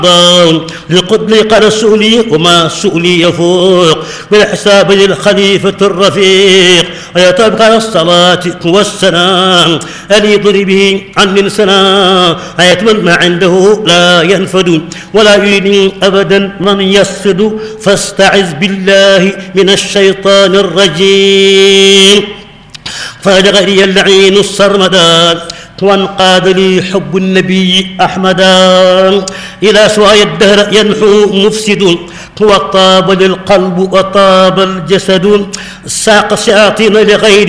لقد رسولي وما سؤلي يفوق بالحساب للخليفة الرفيق ويتبقى الصلاة والسلام أليض به عن السلام أيتمن ما عنده لا ينفد ولا يريد أبدا من يسد فاستعذ بالله من الشيطان الرجيم فلغري اللعين السرمدان وانقاد لي حب النبي أحمدا إلى سواي الدهر ينحو مفسد وطاب للقلب وطاب الجسد ساق الشياطين لغير